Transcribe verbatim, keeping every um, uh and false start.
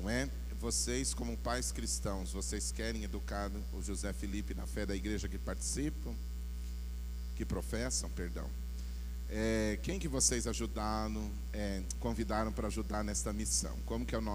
não é? Vocês, como pais cristãos, vocês querem educar o José Felipe na fé da igreja que participam? Que professam, perdão. É, quem que vocês ajudaram, é, convidaram para ajudar nesta missão? Como que é o nome